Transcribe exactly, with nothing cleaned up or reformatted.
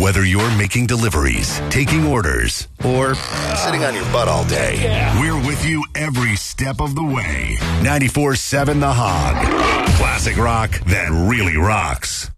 Whether you're making deliveries, taking orders, or sitting on your butt all day, Yeah. we're with you every step of the way. ninety-four seven The Hog. Classic rock that really rocks.